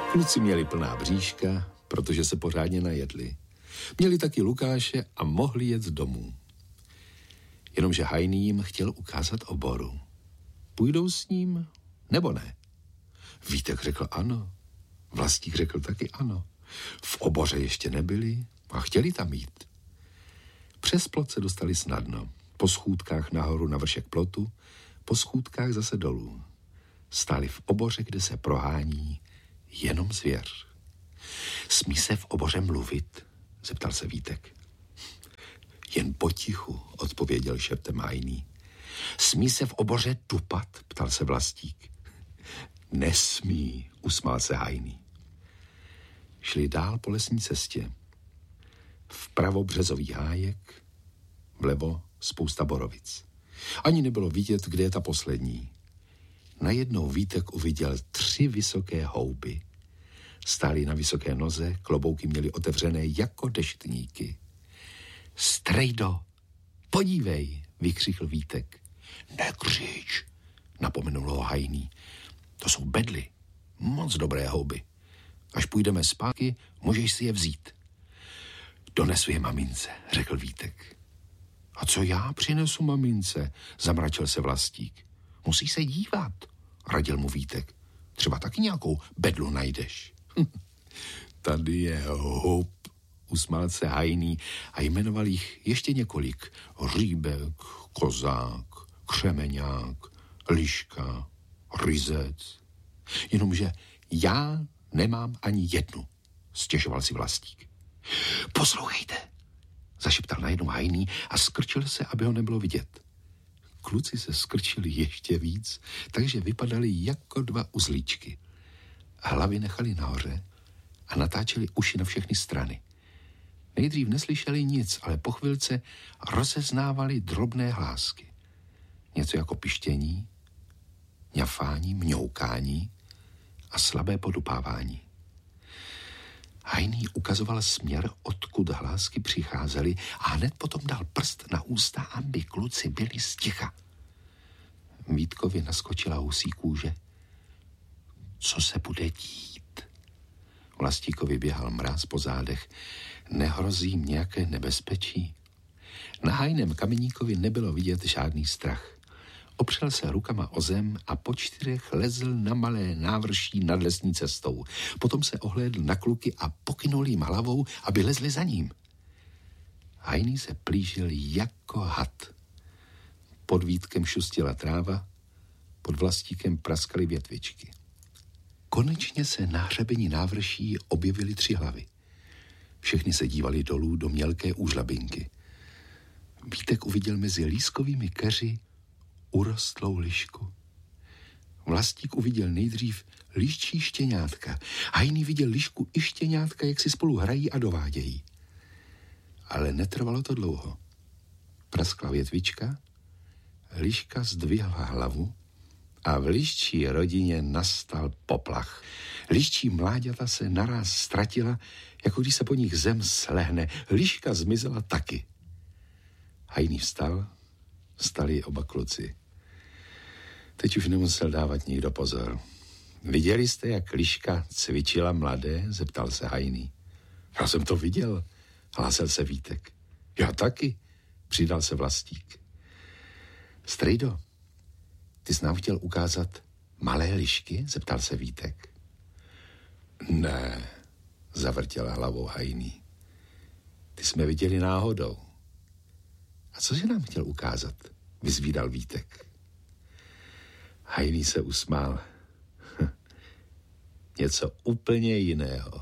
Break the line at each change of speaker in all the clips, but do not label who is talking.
Kluci měli plná bříška, protože se pořádně najedli. Měli taky Lukáše a mohli jet domů. Jenomže Hajný jim chtěl ukázat oboru. Půjdou s ním, nebo ne? Vítek řekl ano. Vlastík řekl taky ano. V oboře ještě nebyli a chtěli tam jít. Přes plot se dostali snadno. Po schůdkách nahoru na vršek plotu, po schůdkách zase dolů. Stáli v oboře, kde se prohání jenom zvěř. Smí se v oboře mluvit? Zeptal se Vítek. Jen potichu, odpověděl šeptem Hajný. Smí se v oboře tupat? Ptal se Vlastík. Nesmí, usmál se Hajný. Šli dál po lesní cestě. Vpravo březový hájek, vlevo spousta borovic. Ani nebylo vidět, kde je ta poslední. Najednou Vítek uviděl 3 vysoké houby. Stáli na vysoké noze, klobouky měli otevřené jako deštníky. Strejdo, podívej, vykřikl Vítek. Nekřič, napomenul ho Hajný. To jsou bedly, moc dobré houby. Až půjdeme zpátky, můžeš si je vzít. Donesu je mamince, řekl Vítek. A co já přinesu mamince, zamračil se Vlastík. Musí se dívat, radil mu Vítek. Třeba taky nějakou bedlu najdeš. Tady je houb, usmál se Hajný a jmenoval jich ještě několik. Rýbek, kozák, křemeňák, liška, ryzec. Jenomže já nemám ani jednu, stěžoval si Vlastík. Poslouchejte, zašeptal najednou Hajný a skrčil se, aby ho nebylo vidět. Kluci se skrčili ještě víc, takže vypadali jako 2 uzlíčky. Hlavy nechali nahoře a natáčeli uši na všechny strany. Nejdřív neslyšeli nic, ale po chvilce rozeznávali drobné hlásky. Něco jako pištění, ňafání, mňoukání a slabé podupávání. Hajný ukazoval směr, odkud hlásky přicházely a hned potom dal prst na ústa, aby kluci byli sticha. Vítkovi naskočila husí kůže. Co se bude dít? Vlastíkovi běhal mráz po zádech. Nehrozí jim nějaké nebezpečí? Na Hajném kameníkovi nebylo vidět žádný strach. Opřel se rukama o zem a po 4 lezl na malé návrší nad lesní cestou. Potom se ohlédl na kluky a pokynul jim hlavou, aby lezli za ním. Hajný se plížil jako had. Pod Vítkem šustila tráva, pod Vlastíkem praskaly větvičky. Konečně se na hřebeni návrší objevily 3 hlavy. Všechny se dívali dolů do mělké úžlabinky. Vítek uviděl mezi lískovými keři urostlou lišku. Vlastík uviděl nejdřív liščí štěňátka. Hajný viděl lišku i štěňátka, jak si spolu hrají a dovádějí. Ale netrvalo to dlouho. Praskla větvička, liška zdvihla hlavu a v liščí rodině nastal poplach. Liščí mláďata se naráz ztratila, jako když se po nich zem slehne. Liška zmizela taky. Hajný vstal, stali oba kluci. Teď už nemusel dávat nikdo pozor. Viděli jste, jak liška cvičila mladé? Zeptal se Hajný. Já jsem to viděl, hlásil se Vítek. Já taky, přidal se Vlastík. Strejdo, ty jsi nám chtěl ukázat malé lišky? Zeptal se Vítek. Ne, zavrtěl hlavou Hajný. Ty jsme viděli náhodou. A co jsi nám chtěl ukázat? Vyzvídal Vítek. Hajný se usmál. Něco úplně jiného.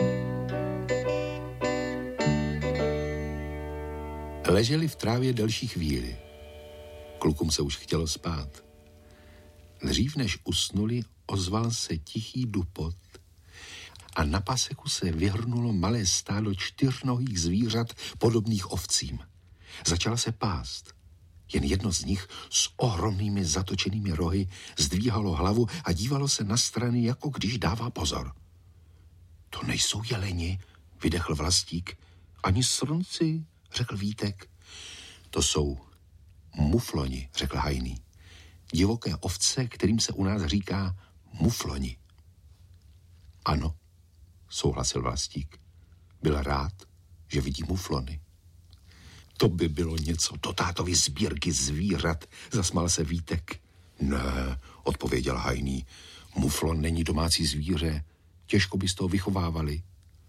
Leželi v trávě delší chvíli. Klukům se už chtělo spát. Dřív než usnuli, ozval se tichý dupot a na paseku se vyhrnulo malé stádo 4nohých zvířat podobných ovcím. Začala se pást. Jen jedno z nich s ohromnými zatočenými rohy zdvíhalo hlavu a dívalo se na strany, jako když dává pozor. To nejsou jeleni, vydechl Vlastík. Ani srnci, řekl Vítek. To jsou mufloni, řekl Hajný. Divoké ovce, kterým se u nás říká mufloni. Ano, souhlasil Vlastík. Byl rád, že vidí muflony. To by bylo něco do tátovy sbírky zvířat, zasmál se Vítek. Ne, odpověděl Hajný, muflon není domácí zvíře, těžko by z toho vychovávali.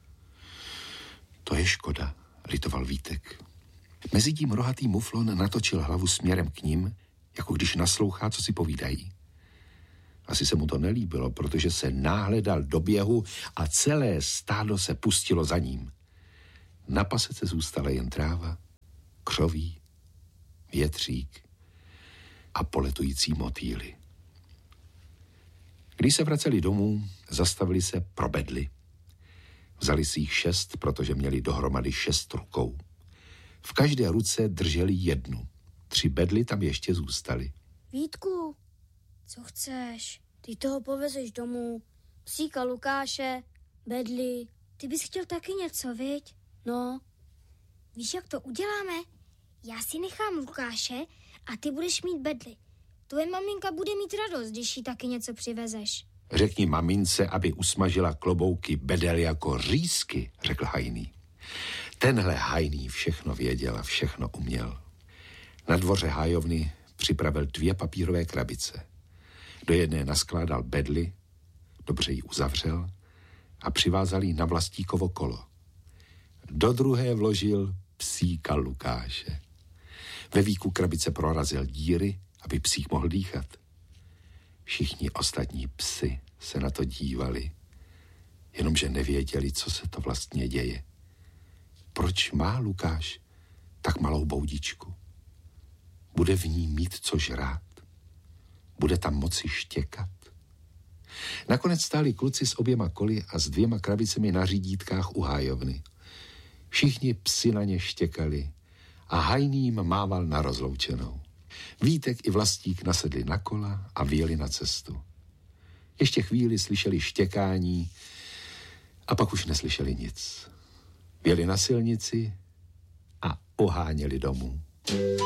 To je škoda, litoval Vítek. Mezitím rohatý muflon natočil hlavu směrem k nim, jako když naslouchá, co si povídají. Asi se mu to nelíbilo, protože se náhle dal do běhu a celé stádo se pustilo za ním. Na pasece zůstala jen tráva, křoví, větřík a poletující motýly. Když se vraceli domů, zastavili se pro bedly. Vzali si jich 6, protože měli dohromady 6 rukou. V každé ruce drželi 1. 3 bedly tam ještě zůstaly.
Vítku, co chceš? Ty toho povezeš domů. Psíka Lukáše, bedly. Ty bys chtěl taky něco, viď? No.
Víš, jak to uděláme? Já si nechám Lukáše a ty budeš mít bedly. Tvoje maminka bude mít radost, když jí taky něco přivezeš.
Řekni mamince, aby usmažila klobouky bedel jako řízky, řekl Hajný. Tenhle Hajný všechno věděl a všechno uměl. Na dvoře hájovny připravil 2 papírové krabice. Do jedné naskládal bedly, dobře ji uzavřel a přivázal ji na Vlastíkovo kolo. Do druhé vložil psíka Lukáše. Ve víku krabice prorazil díry, aby psík mohl dýchat. Všichni ostatní psi se na to dívali, jenomže nevěděli, co se to vlastně děje. Proč má Lukáš tak malou boudičku? Bude v ní mít co žrát? Bude tam moci štěkat? Nakonec stáli kluci s oběma koly a s 2 krabicemi na řídítkách u hájovny. Všichni psi na ně štěkali a Hajný jim mával na rozloučenou. Vítek i Vlastík nasedli na kola a vyjeli na cestu. Ještě chvíli slyšeli štěkání a pak už neslyšeli nic. Vyjeli na silnici a oháněli domů.